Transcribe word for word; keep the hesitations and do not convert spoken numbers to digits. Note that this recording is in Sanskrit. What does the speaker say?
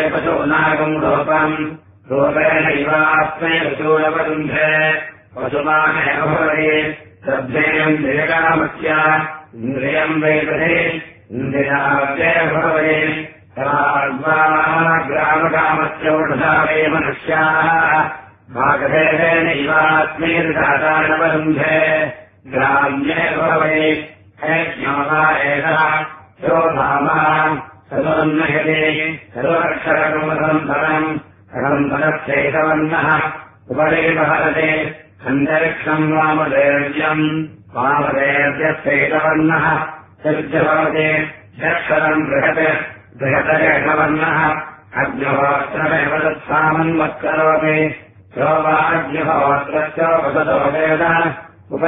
पशूनागम् रूपम् रूपेणैवास्मै ऋषूलवरुन्धे पशुमानेव भवति श्रद्धेयम् निरकामस्य इन्द्रियम् वैदधे इन्द्रियाव्यय भवति ग्रामकामस्य ऊर्धा वै मनुष्याः भागभेदेनैवास्मै ऋषादानवरुन्धे ग्राम्ये भवति हैज्ञोवा एषः योधामः सदोन्नयते सर्वक्षरकमसम्परम् अनन्तरस्यैतवर्णः उपरि महरते अन्तरिक्षम् वामदेव्यम् वामदेव्यस्यैतवर्णः चर्चभवते षक्षरम् बृहत् बृहतरेषवर्णः अग्निहोत्रमेव तत्सामन्वत्करोति यो वा अग्निहोत्रस्य वसतो वेद